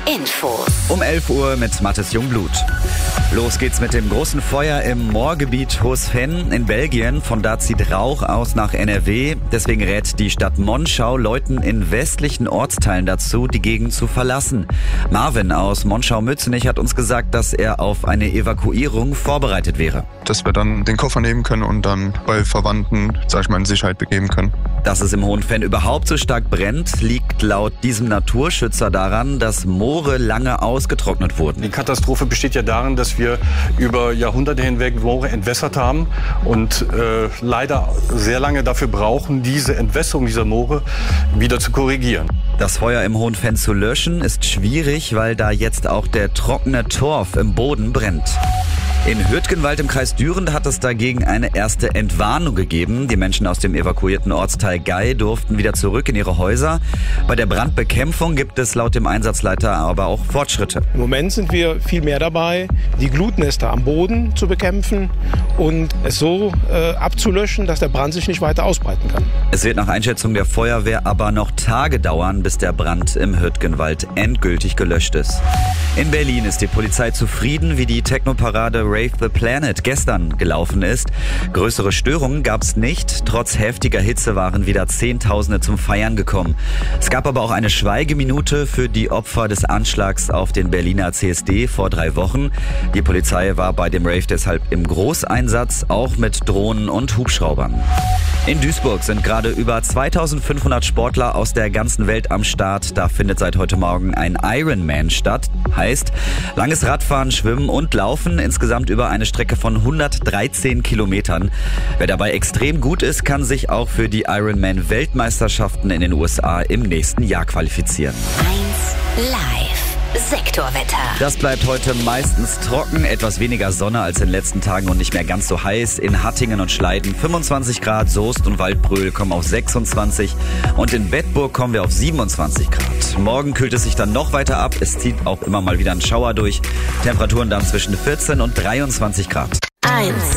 Infos. Um 11 Uhr mit Mathis Jungblut. Los geht's mit dem großen Feuer im Moorgebiet Hoosveen in Belgien. Von da zieht Rauch aus nach NRW. Deswegen rät die Stadt Monschau Leuten in westlichen Ortsteilen dazu, die Gegend zu verlassen. Marvin aus Monschau-Mützenich hat uns gesagt, dass er auf eine Evakuierung vorbereitet wäre. Dass wir dann den Koffer nehmen können und dann bei Verwandten, in Sicherheit begeben können. Dass es im Hohenfenn überhaupt so stark brennt, liegt laut diesem Naturschützer daran, dass Moore lange ausgetrocknet wurden. Die Katastrophe besteht ja darin, dass wir über Jahrhunderte hinweg Moore entwässert haben und leider sehr lange dafür brauchen, diese Entwässerung dieser Moore wieder zu korrigieren. Das Feuer im Hohenfenn zu löschen ist schwierig, weil da jetzt auch der trockene Torf im Boden brennt. In Hürtgenwald im Kreis Düren hat es dagegen eine erste Entwarnung gegeben. Die Menschen aus dem evakuierten Ortsteil Gei durften wieder zurück in ihre Häuser. Bei der Brandbekämpfung gibt es laut dem Einsatzleiter aber auch Fortschritte. Im Moment sind wir viel mehr dabei, die Glutnester am Boden zu bekämpfen und es so abzulöschen, dass der Brand sich nicht weiter ausbreiten kann. Es wird nach Einschätzung der Feuerwehr aber noch Tage dauern, bis der Brand im Hürtgenwald endgültig gelöscht ist. In Berlin ist die Polizei zufrieden, wie die Technoparade Rave the Planet gestern gelaufen ist. Größere Störungen gab es nicht. Trotz heftiger Hitze waren wieder Zehntausende zum Feiern gekommen. Es gab aber auch eine Schweigeminute für die Opfer des Anschlags auf den Berliner CSD vor 3 Wochen. Die Polizei war bei dem Rave deshalb im Großeinsatz, auch mit Drohnen und Hubschraubern. In Duisburg sind gerade über 2500 Sportler aus der ganzen Welt am Start. Da findet seit heute Morgen ein Ironman statt. Heißt, langes Radfahren, Schwimmen und Laufen, insgesamt über eine Strecke von 113 Kilometern. Wer dabei extrem gut ist, kann sich auch für die Ironman-Weltmeisterschaften in den USA im nächsten Jahr qualifizieren. 1 Live. Sektorwetter. Das bleibt heute meistens trocken, etwas weniger Sonne als in den letzten Tagen und nicht mehr ganz so heiß. In Hattingen und Schleiden 25 Grad, Soest und Waldbröl kommen auf 26 und in Bedburg kommen wir auf 27 Grad. Morgen kühlt es sich dann noch weiter ab, es zieht auch immer mal wieder ein Schauer durch. Temperaturen dann zwischen 14 und 23 Grad. 1